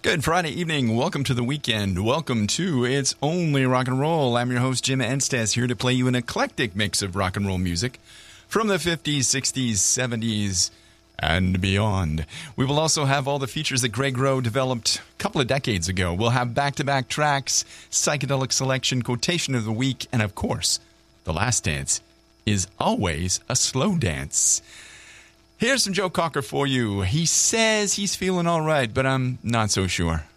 Good Friday evening. Welcome to the weekend. Welcome to It's Only Rock and Roll. I'm your host, Jim Enstess, here to play you an eclectic mix of rock and roll music from the 50s, 60s, 70s, and beyond. We will also have all the features that Greg Rowe developed a couple of decades ago. We'll have back-to-back tracks, psychedelic selection, quotation of the week, and of course, the last dance is always a slow dance. Here's some Joe Cocker for you. He says he's feeling all right, but I'm not so sure.